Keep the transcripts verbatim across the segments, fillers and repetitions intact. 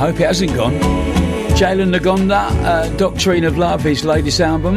hope it hasn't gone. Jalen Nagonda, uh, Doctrine of Love, his latest album.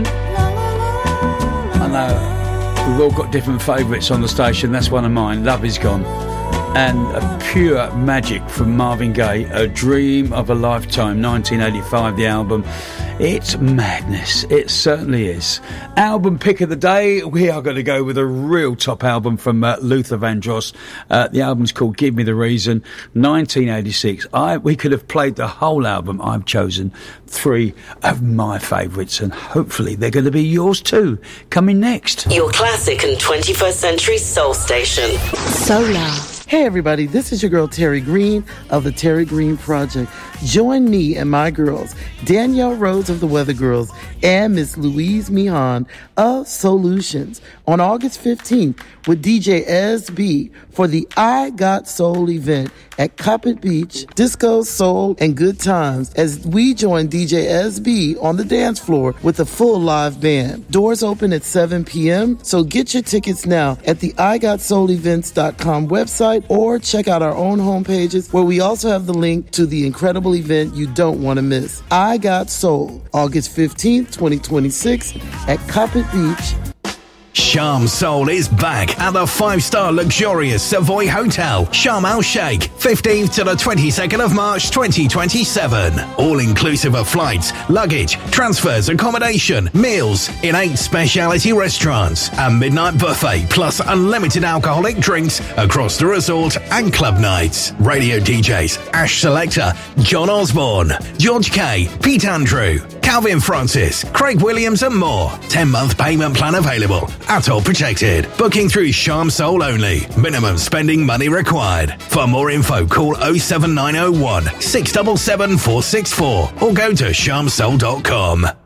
I know we've all got different favourites on the station. That's one of mine. Love Is Gone. And a pure magic from Marvin Gaye, A Dream of a Lifetime, nineteen eighty-five, the album. It's madness. It certainly is. Album pick of the day, we are going to go with a real top album from uh, Luther Vandross. Uh, the album's called Give Me the Reason, nineteen eighty-six. I We could have played the whole album. I've chosen three of my favourites, and hopefully they're going to be yours too. Coming next. Your classic and twenty-first century soul station. Solar. Hey everybody, this is your girl Terry Green of the Terry Green Project. Join me and my girls, Danielle Rose of the Weather Girls and Miss Louise Mihan of Solutions on August fifteenth with D J S B for the I Got Soul event at Coppet Beach, disco, soul, and good times as we join D J S B on the dance floor with a full live band. Doors open at seven p.m., so get your tickets now at the I Got Soul Events dot com website or check out our own homepages where we also have the link to the incredible event you don't want to miss. I Got Soul, August fifteenth, twenty twenty-six at Coppet Beach. Sharm Soul is back at the five-star luxurious Savoy Hotel, Sharm El Sheikh, fifteenth to the twenty-second of March twenty twenty-seven. All inclusive of flights, luggage, transfers, accommodation, meals in eight specialty restaurants, a midnight buffet plus unlimited alcoholic drinks across the resort and club nights. Radio D Js Ash Selector, John Osborne, George K, Pete Andrew, Calvin Francis, Craig Williams and more. ten-month payment plan available. At all protected. Booking through Sharm Soul only. Minimum spending money required. For more info, call oh seven nine oh one, six seven seven, four six four or go to sharm soul dot com.